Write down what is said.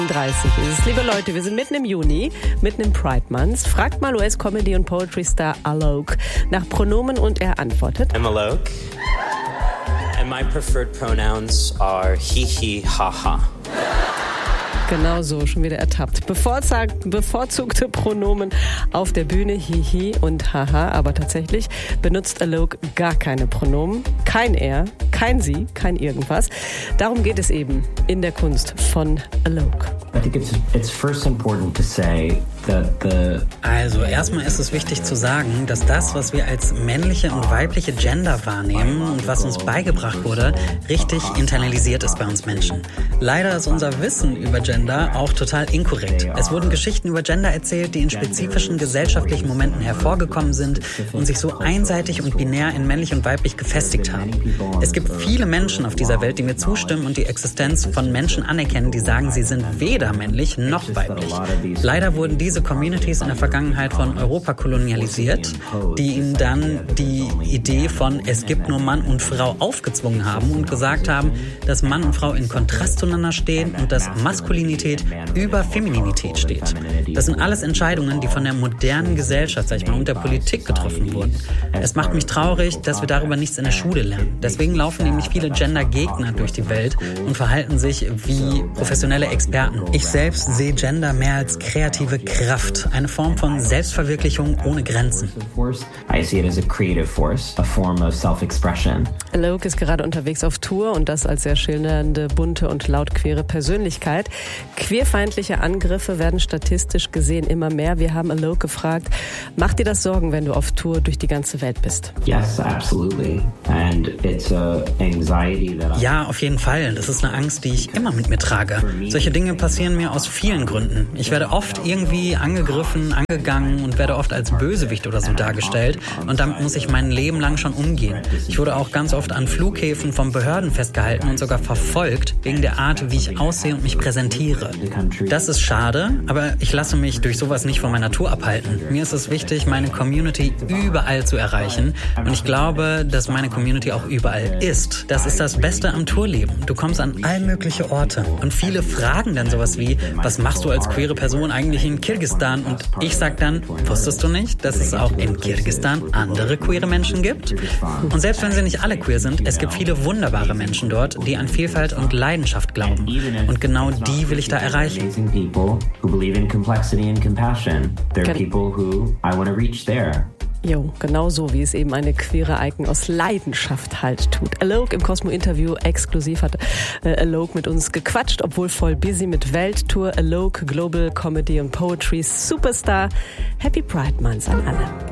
30 ist es. Liebe Leute, wir sind mitten im Juni, mitten im Pride Month. Fragt mal US-Comedy- und Poetry-Star Alok nach Pronomen und er antwortet: I'm Alok and my preferred pronouns are he, he, ha, ha. Genau so, schon wieder ertappt. Bevorzugte Pronomen auf der Bühne, hihi und haha. Aber tatsächlich benutzt Alok gar keine Pronomen. Kein er, kein sie, kein irgendwas. Darum geht es eben in der Kunst von Alok. Also erstmal ist es wichtig zu sagen, dass das, was wir als männliche und weibliche Gender wahrnehmen und was uns beigebracht wurde, richtig internalisiert ist bei uns Menschen. Leider ist unser Wissen über Gender auch total inkorrekt. Es wurden Geschichten über Gender erzählt, die in spezifischen gesellschaftlichen Momenten hervorgekommen sind und sich so einseitig und binär in männlich und weiblich gefestigt haben. Es gibt viele Menschen auf dieser Welt, die mir zustimmen und die Existenz von Menschen anerkennen, die sagen, sie sind weder männlich noch weiblich. Leider wurden diese Communities in der Vergangenheit von Europa kolonialisiert, die ihnen dann die Idee von es gibt nur Mann und Frau aufgezwungen haben und gesagt haben, dass Mann und Frau in Kontrast zueinander stehen und dass Maskulinität über Femininität steht. Das sind alles Entscheidungen, die von der modernen Gesellschaft, sag ich mal, und der Politik getroffen wurden. Es macht mich traurig, dass wir darüber nichts in der Schule lernen. Deswegen laufen nämlich viele Gender-Gegner durch die Welt und verhalten sich wie professionelle Experten. Ich selbst sehe Gender mehr als kreative Kraft, eine Form von Selbstverwirklichung ohne Grenzen. Alok ist gerade unterwegs auf Tour und das als sehr schillernde, bunte und laut queere Persönlichkeit. Queerfeindliche Angriffe werden statistisch gesehen immer mehr. Wir haben Alok gefragt, macht dir das Sorgen, wenn du auf Tour durch die ganze Welt bist? Yes, absolutely. And it's a anxiety that Ja, auf jeden Fall. Das ist eine Angst, die ich immer mit mir trage. Solche Dinge passieren mir aus vielen Gründen. Ich werde oft irgendwie angegriffen, angegangen und werde oft als Bösewicht oder so dargestellt. Und damit muss ich mein Leben lang schon umgehen. Ich wurde auch ganz oft an Flughäfen von Behörden festgehalten und sogar verfolgt, wegen der Art, wie ich aussehe und mich präsentiere. Das ist schade, aber ich lasse mich durch sowas nicht von meiner Tour abhalten. Mir ist es wichtig, meine Community überall zu erreichen. Und ich glaube, dass meine Community auch überall ist. Das ist das Beste am Tourleben. Du kommst an all mögliche Orte. Und viele fragen dann sowas wie, was machst du als queere Person eigentlich in Kirgisistan? Und ich sag dann, wusstest du nicht, dass es auch in Kirgisistan andere queere Menschen gibt? Und selbst wenn sie nicht alle queer sind, es gibt viele wunderbare Menschen dort, die an Vielfalt und Leidenschaft glauben. Und genau die will ich da erreichen. Jo, genau so, wie es eben eine queere Icon aus Leidenschaft halt tut. Alok im Cosmo-Interview exklusiv hat Alok mit uns gequatscht, obwohl voll busy mit Welttour. Alok, Global Comedy und Poetry Superstar. Happy Pride Month an alle.